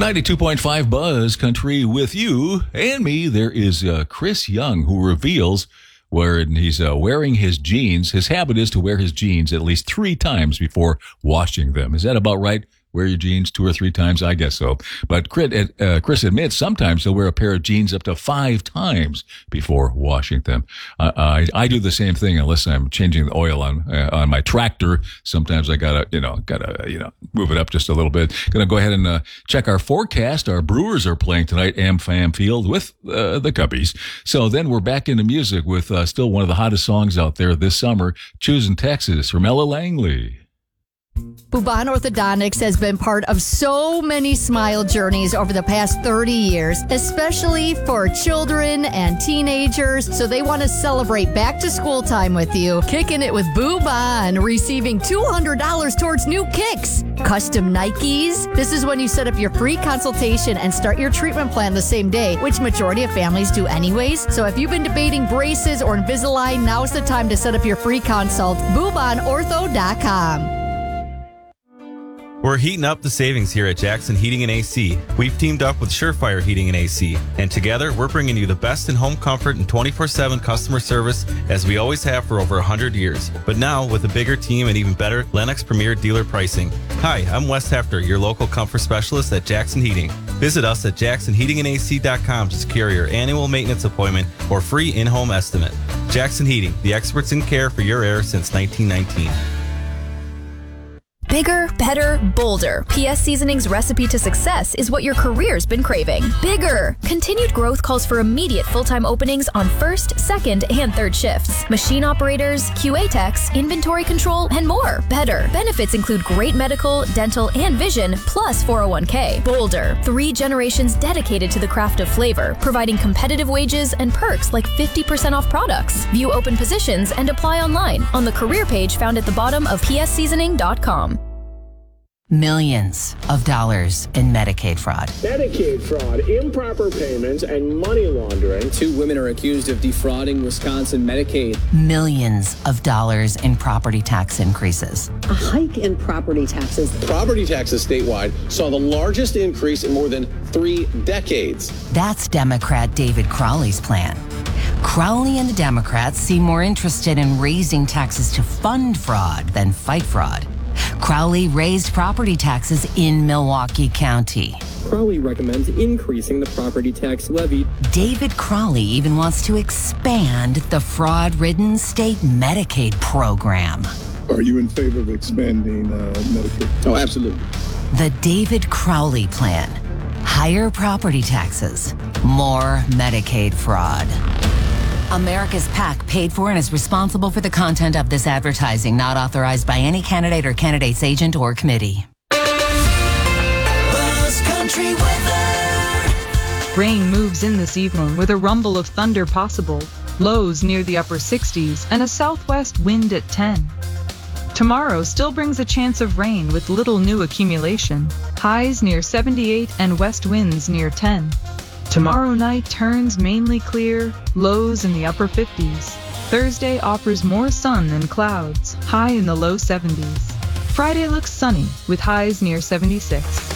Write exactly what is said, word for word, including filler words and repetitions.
ninety-two point five Buzz Country with you and me. There is uh, Chris Young, who reveals where he's uh, wearing his jeans. His habit is to wear his jeans at least three times before washing them. Is that about right? Wear your jeans two or three times? I guess so. But uh, Chris admits sometimes he'll wear a pair of jeans up to five times before washing them. Uh, I, I do the same thing unless I'm changing the oil on uh, on my tractor. Sometimes I gotta, you know, gotta, you know, move it up just a little bit. Gonna go ahead and uh, check our forecast. Our Brewers are playing tonight, AmFam Field, with uh, the Cubbies. So then we're back into music with uh, still one of the hottest songs out there this summer, Choosing Texas from Ella Langley. Buban Orthodontics has been part of so many smile journeys over the past thirty years, especially for children and teenagers. So they want to celebrate back to school time with you, kicking it with Buban, receiving two hundred dollars towards new kicks, custom Nikes. This is when you set up your free consultation and start your treatment plan the same day, which majority of families do anyways. So if you've been debating braces or Invisalign, now's the time to set up your free consult. Buban Ortho dot com. We're heating up the savings here at Jackson Heating and A C. We've teamed up with Surefire Heating and A C, and together we're bringing you the best in home comfort and twenty-four seven customer service as we always have for over one hundred years. But now with a bigger team and even better Lennox Premier dealer pricing. Hi, I'm Wes Hefter, your local comfort specialist at Jackson Heating. Visit us at jackson heating and a c dot com to secure your annual maintenance appointment or free in-home estimate. Jackson Heating, the experts in care for your air since nineteen nineteen. Bigger, better, bolder. P S Seasoning's recipe to success is what your career's been craving. Bigger. Continued growth calls for immediate full-time openings on first, second, and third shifts. Machine operators, Q A techs, inventory control, and more. Better. Benefits include great medical, dental, and vision, plus four oh one k. Bolder. Three generations dedicated to the craft of flavor, providing competitive wages and perks like fifty percent off products. View open positions and apply online on the career page found at the bottom of p s seasoning dot com. Millions of dollars in Medicaid fraud. Medicaid fraud, improper payments, and money laundering. Two women are accused of defrauding Wisconsin Medicaid. Millions of dollars in property tax increases. A hike in property taxes. Property taxes statewide saw the largest increase in more than three decades. That's Democrat David Crowley's plan. Crowley and the Democrats seem more interested in raising taxes to fund fraud than fight fraud. Crowley raised property taxes in Milwaukee County. Crowley recommends increasing the property tax levy. David Crowley even wants to expand the fraud-ridden state Medicaid program. Are you in favor of expanding uh, Medicaid? Oh, absolutely. The David Crowley plan. Higher property taxes, more Medicaid fraud. America's PAC paid for and is responsible for the content of this advertising, not authorized by any candidate or candidate's agent or committee. Buzz Country weather. Rain moves in this evening with a rumble of thunder possible, lows near the upper sixties, and a southwest wind at ten. Tomorrow still brings a chance of rain with little new accumulation, highs near seventy-eight and west winds near ten. Tomorrow night turns mainly clear, lows in the upper fifties. Thursday offers more sun than clouds, high in the low seventies. Friday looks sunny, with highs near seventy-six.